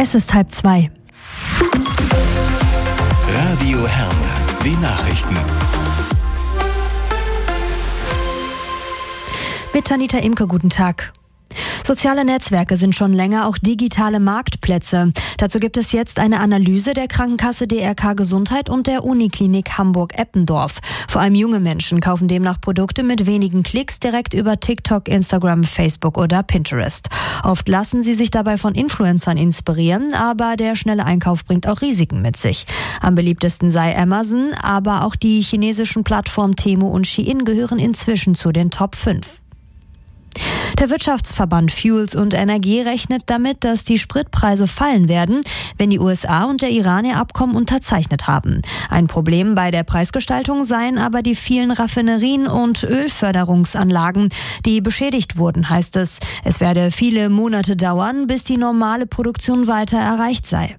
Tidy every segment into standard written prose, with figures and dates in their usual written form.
Es ist 1:30. Radio Herne, die Nachrichten. Mit Tanita Imke, guten Tag. Soziale Netzwerke sind schon länger auch digitale Marktplätze. Dazu gibt es jetzt eine Analyse der Krankenkasse DRK Gesundheit und der Uniklinik Hamburg-Eppendorf. Vor allem junge Menschen kaufen demnach Produkte mit wenigen Klicks direkt über TikTok, Instagram, Facebook oder Pinterest. Oft lassen sie sich dabei von Influencern inspirieren, aber der schnelle Einkauf bringt auch Risiken mit sich. Am beliebtesten sei Amazon, aber auch die chinesischen Plattformen Temu und Shein gehören inzwischen zu den Top 5. Der Wirtschaftsverband Fuels und Energie rechnet damit, dass die Spritpreise fallen werden, wenn die USA und der Iran ihr Abkommen unterzeichnet haben. Ein Problem bei der Preisgestaltung seien aber die vielen Raffinerien und Ölförderungsanlagen, die beschädigt wurden, heißt es. Es werde viele Monate dauern, bis die normale Produktion weiter erreicht sei.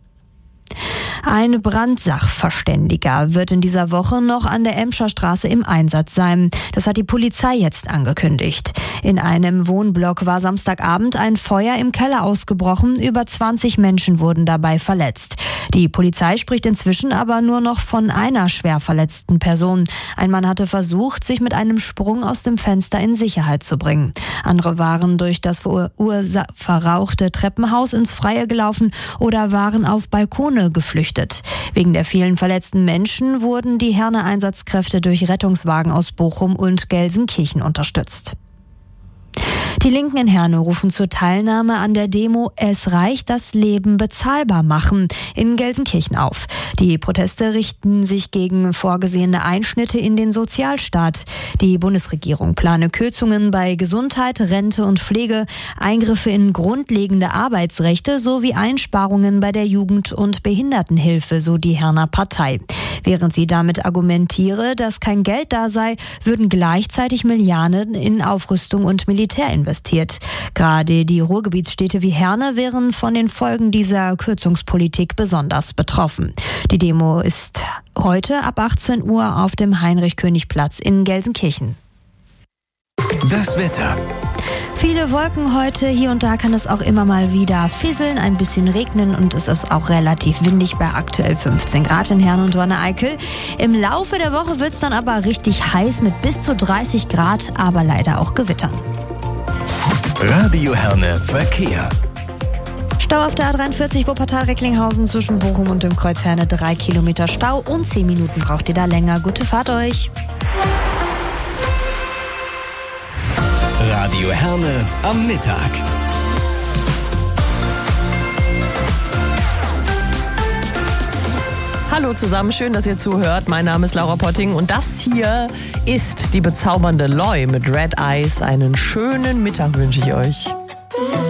Ein Brandsachverständiger wird in dieser Woche noch an der Emscher Straße im Einsatz sein. Das hat die Polizei jetzt angekündigt. In einem Wohnblock war Samstagabend ein Feuer im Keller ausgebrochen. Über 20 Menschen wurden dabei verletzt. Die Polizei spricht inzwischen aber nur noch von einer schwer verletzten Person. Ein Mann hatte versucht, sich mit einem Sprung aus dem Fenster in Sicherheit zu bringen. Andere waren durch das verrauchte Treppenhaus ins Freie gelaufen oder waren auf Balkone geflüchtet. Wegen der vielen verletzten Menschen wurden die Herner Einsatzkräfte durch Rettungswagen aus Bochum und Gelsenkirchen unterstützt. Die Linken in Herne rufen zur Teilnahme an der Demo "Es reicht, das Leben bezahlbar machen" in Gelsenkirchen auf. Die Proteste richten sich gegen vorgesehene Einschnitte in den Sozialstaat. Die Bundesregierung plane Kürzungen bei Gesundheit, Rente und Pflege, Eingriffe in grundlegende Arbeitsrechte sowie Einsparungen bei der Jugend- und Behindertenhilfe, so die Herner Partei. Während sie damit argumentiere, dass kein Geld da sei, würden gleichzeitig Milliarden in Aufrüstung und Militär investiert. Gerade die Ruhrgebietsstädte wie Herne wären von den Folgen dieser Kürzungspolitik besonders betroffen. Die Demo ist heute ab 18 Uhr auf dem Heinrich-König-Platz in Gelsenkirchen. Das Wetter. Viele Wolken heute, hier und da kann es auch immer mal wieder fisseln, ein bisschen regnen und es ist auch relativ windig bei aktuell 15 Grad in Herne und Wanne-Eickel. Im Laufe der Woche wird es dann aber richtig heiß mit bis zu 30 Grad, aber leider auch Gewittern. Radio Herne Verkehr. Stau auf der A43 Wuppertal-Recklinghausen zwischen Bochum und dem Kreuz Herne, 3 Kilometer Stau und 10 Minuten braucht ihr da länger. Gute Fahrt euch! Radio Herne am Mittag. Hallo zusammen, schön, dass ihr zuhört. Mein Name ist Laura Potting und das hier ist die bezaubernde Loi mit Red Eyes. Einen schönen Mittag wünsche ich euch.